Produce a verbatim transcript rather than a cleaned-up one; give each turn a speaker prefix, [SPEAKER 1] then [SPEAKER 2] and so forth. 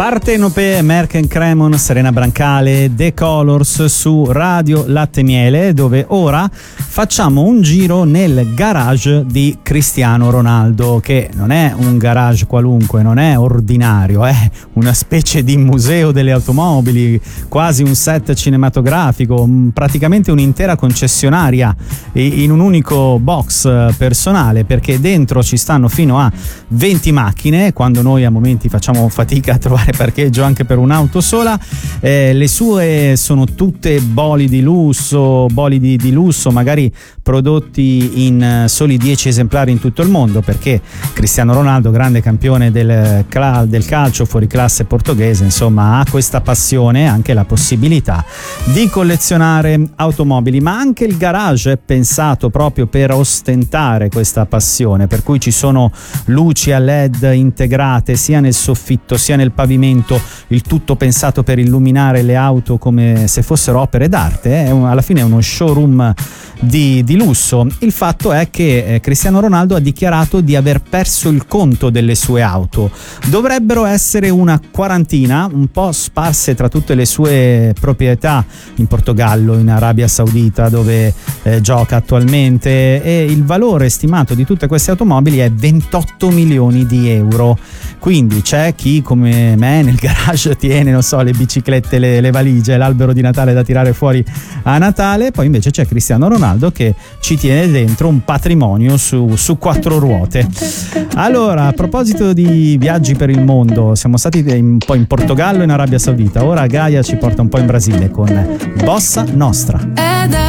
[SPEAKER 1] Partenope, Merck Cremon, Serena Brancale, The Colors su Radio Latte Miele, dove ora facciamo un giro nel garage di Cristiano Ronaldo, che non è un garage qualunque, non è ordinario, è una specie di museo delle automobili, quasi un set cinematografico, praticamente un'intera concessionaria in un unico box personale, perché dentro ci stanno fino a venti macchine, quando noi a momenti facciamo fatica a trovare parcheggio anche per un'auto sola. Eh, le sue sono tutte boli di lusso, bolidi di lusso, magari prodotti in soli dieci esemplari in tutto il mondo, perché Cristiano Ronaldo, grande campione del, del calcio fuori classe portoghese, insomma ha questa passione, anche la possibilità di collezionare automobili, ma anche il garage è pensato proprio per ostentare questa passione, per cui ci sono luci a led integrate sia nel soffitto sia nel pavimento, il tutto pensato per illuminare le auto come se fossero opere d'arte, eh? È un, alla fine è uno showroom di, di lusso. Il fatto è che eh, Cristiano Ronaldo ha dichiarato di aver perso il conto delle sue auto. Dovrebbero essere una quarantina, un po' sparse tra tutte le sue proprietà, in Portogallo, in Arabia Saudita, dove eh, gioca attualmente, e il valore stimato di tutte queste automobili è ventotto milioni di euro. Quindi c'è chi come me nel garage tiene, non so, le biciclette, le, le valigie, l'albero di Natale da tirare fuori a Natale, poi invece c'è Cristiano Ronaldo che ci tiene dentro un patrimonio su, su quattro ruote. Allora, a proposito di viaggi per il mondo, siamo stati un po' in Portogallo e in Arabia Saudita, ora Gaia ci porta un po' in Brasile con Bossa Nostra.